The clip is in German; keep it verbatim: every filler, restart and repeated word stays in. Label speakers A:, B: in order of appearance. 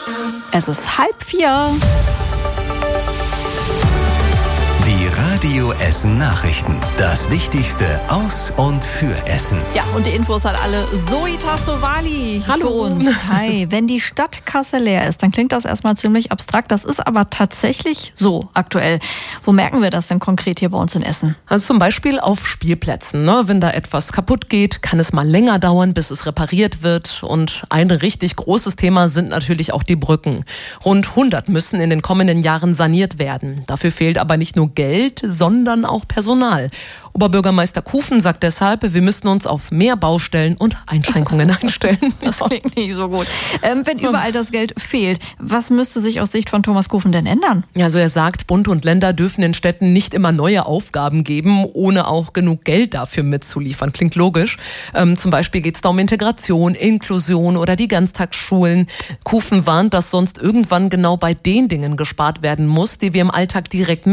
A: Es ist halb vier.
B: Die Radio Essen Nachrichten. Das Wichtigste aus und für Essen.
A: Ja, und die Infos hat alle Zoe Tassovali
C: Hallo.
A: für uns. Hi. Wenn die Stadtkasse leer ist, dann klingt das erstmal ziemlich abstrakt. Das ist aber tatsächlich so aktuell. Wo merken wir das denn konkret hier bei uns in Essen?
C: Also zum Beispiel auf Spielplätzen. Ne? Wenn da etwas kaputt geht, kann es mal länger dauern, bis es repariert wird. Und ein richtig großes Thema sind natürlich auch die Brücken. Rund hundert müssen in den kommenden Jahren saniert werden. Dafür fehlt aber nicht nur Geld, sondern auch Personal. Oberbürgermeister Kufen sagt deshalb, wir müssten uns auf mehr Baustellen und Einschränkungen einstellen.
A: Das klingt nicht so gut. Ähm, wenn überall das Geld fehlt, was müsste sich aus Sicht von Thomas Kufen denn ändern?
C: Also er sagt, Bund und Länder dürfen den Städten nicht immer neue Aufgaben geben, ohne auch genug Geld dafür mitzuliefern. Klingt logisch. Ähm, zum Beispiel geht es da um Integration, Inklusion oder die Ganztagsschulen. Kufen warnt, dass sonst irgendwann genau bei den Dingen gespart werden muss, die wir im Alltag direkt